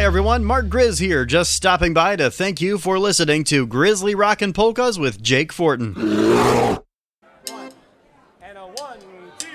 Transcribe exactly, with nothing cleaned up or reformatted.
everyone, Mark Grizz here, just stopping by to thank you for listening to Grizzly Rockin' Polkas with Jake Fortin.